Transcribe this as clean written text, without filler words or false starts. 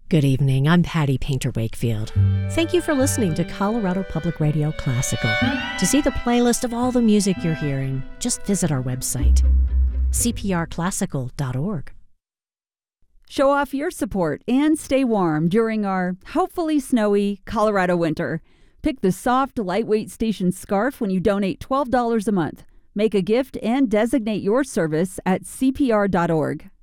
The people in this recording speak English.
Good evening. I'm Patty Painter Wakefield. Thank you for listening to Colorado Public Radio Classical. To see the playlist of all the music you're hearing, just visit our website, cprclassical.org. Show off your support and stay warm during our hopefully snowy Colorado winter. Pick the soft, lightweight station scarf when you donate $12 a month. Make a gift and designate your service at cpr.org.